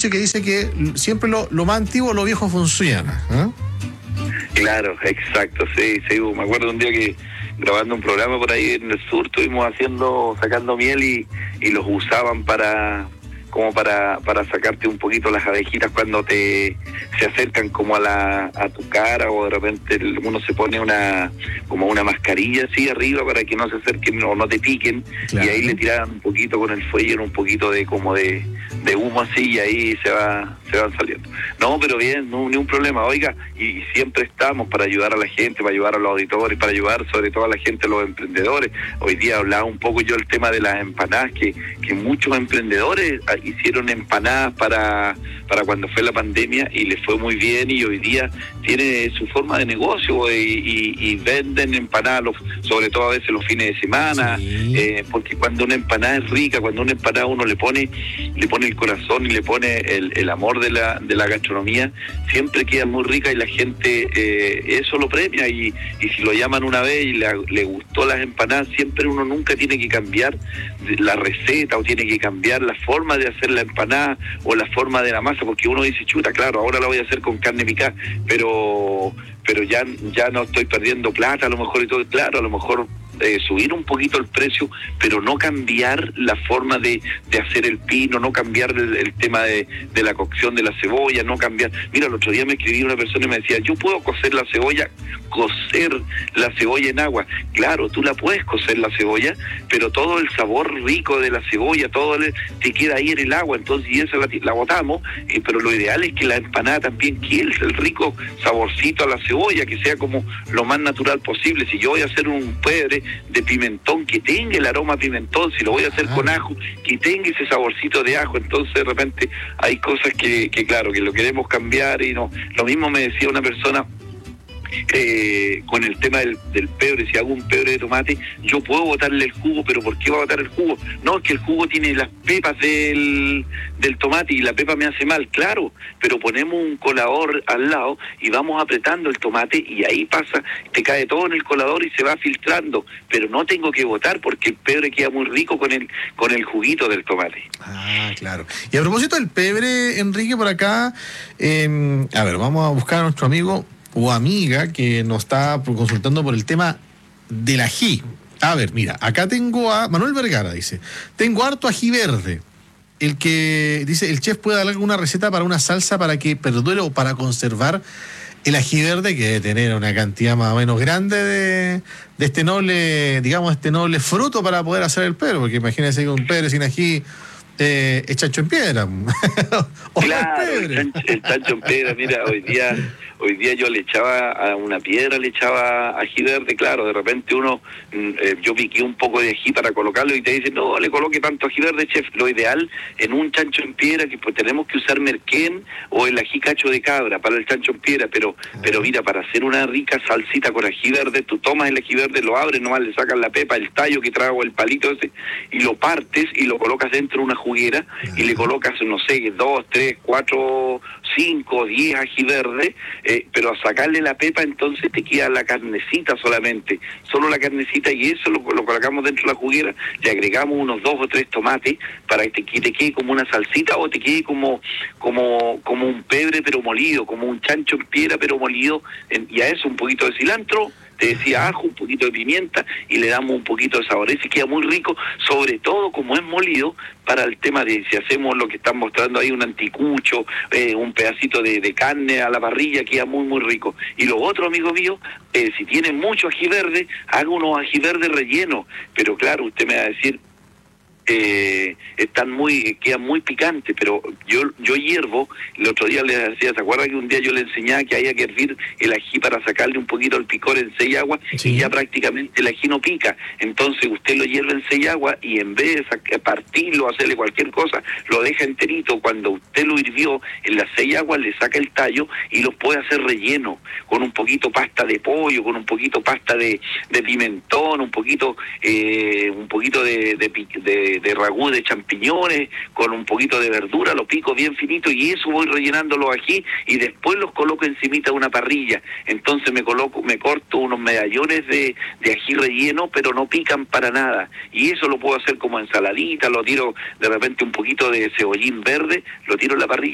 dicho que dice que siempre lo más antiguo, lo viejo funciona, ¿eh? Claro, exacto, sí, me acuerdo un día que grabando un programa por ahí en el sur estuvimos sacando miel y los usaban para sacarte un poquito las abejitas cuando se acercan como a tu cara, o de repente uno se pone como una mascarilla así arriba para que no se acerquen o no te piquen. Claro. Y ahí le tiraban un poquito con el fuelle, un poquito de humo así, y ahí se van saliendo. No, pero bien, no, ni un problema. Oiga, y siempre estamos para ayudar a la gente, para ayudar a los auditores, para ayudar sobre todo a la gente, a los emprendedores. Hoy día hablaba un poco yo del tema de las empanadas, que muchos emprendedores hicieron empanadas para cuando fue la pandemia y les fue muy bien, y hoy día tiene su forma de negocio y venden empanadas, sobre todo a veces los fines de semana, sí. Porque cuando una empanada es rica, cuando una empanada uno le pone el corazón y le pone el amor de la gastronomía, siempre queda muy rica y la gente eso lo premia, y si lo llaman una vez y le gustó las empanadas, siempre uno nunca tiene que cambiar la receta o tiene que cambiar la forma de hacer la empanada o la forma de la masa, porque uno dice, chuta, claro, ahora la voy a hacer con carne picada, pero ya no estoy perdiendo plata a lo mejor y todo, claro, a lo mejor subir un poquito el precio, pero no cambiar la forma de hacer el pino, no cambiar el tema de la cocción de la cebolla, no cambiar. Mira, el otro día me escribí una persona y me decía, yo puedo cocer la cebolla en agua. Claro, tú la puedes cocer la cebolla, pero todo el sabor rico de la cebolla, te queda ahí en el agua, entonces y esa la botamos, pero lo ideal es que la empanada también quede el rico saborcito a la cebolla, que sea como lo más natural posible. Si yo voy a hacer un pebre de pimentón, que tenga el aroma a pimentón, si lo voy a hacer con ajo, que tenga ese saborcito de ajo. Entonces de repente hay cosas que claro, que lo queremos cambiar y no. Lo mismo me decía una persona con el tema del pebre. Si hago un pebre de tomate, yo puedo botarle el jugo, pero ¿por qué va a botar el jugo? No, es que el jugo tiene las pepas del tomate y la pepa me hace mal. Claro, pero ponemos un colador al lado y vamos apretando el tomate y ahí te cae todo en el colador y se va filtrando, pero no tengo que botar porque el pebre queda muy rico con el juguito del tomate. Ah, claro. Y a propósito del pebre, Enrique, por acá, a ver, vamos a buscar a nuestro amigo o amiga que nos está consultando por el tema del ají. A ver, mira, acá tengo a Manuel Vergara, dice, tengo harto ají verde. El que dice, el chef puede dar alguna receta para una salsa para que perdure o para conservar el ají verde, que debe tener una cantidad más o menos grande de este noble, digamos, este noble fruto para poder hacer el pebre, porque imagínense que un pebre sin ají es chancho en piedra. Claro, el chancho en piedra. Mira, hoy día yo le echaba a una piedra, le echaba ají verde. Claro, de repente yo piqué un poco de ají para colocarlo y te dicen, no le coloque tanto ají verde, chef. Lo ideal en un chancho en piedra, que pues tenemos que usar merquén o el ají cacho de cabra para el chancho en piedra, pero mira, para hacer una rica salsita con ají verde, tú tomas el ají verde, lo abres, nomás le sacas la pepa, el tallo que trago, el palito ese, y lo partes y lo colocas dentro de una juguera y le colocas, no sé, 2, 3, 4, 5, 10 ají verde, pero a sacarle la pepa, entonces te queda la carnecita solamente, solo la carnecita, y eso lo colocamos dentro de la juguera, le agregamos unos 2 o 3 tomates para que te quede como una salsita, o te quede como un pebre pero molido, como un chancho en piedra pero molido, y a eso un poquito de cilantro, te decía ajo, un poquito de pimienta, y le damos un poquito de sabor. Ese queda muy rico, sobre todo como es molido, para el tema de si hacemos lo que están mostrando ahí, un anticucho, un pedacito de carne a la parrilla, queda muy muy rico. Y lo otro, amigo mío, si tienen mucho ají verde, haga unos ají verde rellenos, pero claro, usted me va a decir, quedan muy picantes, pero yo hiervo. El otro día les decía, ¿se acuerdan que un día yo le enseñaba que había que hervir el ají para sacarle un poquito el picor en 6 aguas? Sí. Y ya prácticamente el ají no pica, entonces usted lo hierve en 6 aguas y en vez de partirlo, hacerle cualquier cosa, lo deja enterito. Cuando usted lo hirvió en las 6 aguas, le saca el tallo y los puede hacer relleno con un poquito pasta de pollo, con un poquito pasta de pimentón, un poquito de ragú de champiñones, con un poquito de verdura, lo pico bien finito y eso voy rellenando los ají y después los coloco encimita de una parrilla. Entonces me corto unos medallones de ají relleno, pero no pican para nada. Y eso lo puedo hacer como ensaladita, lo tiro de repente un poquito de cebollín verde, lo tiro en la parrilla